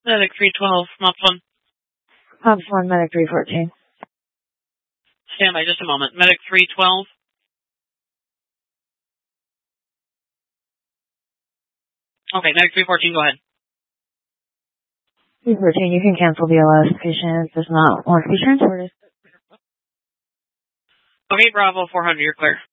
Medic 312, Mops 1. Mops 1, Medic 314. Stand by just a moment. Medic 312. Okay, Medic 314, go ahead. 314, you can cancel the LS. Patient does not want to be transported. Okay, Bravo 400, you're clear.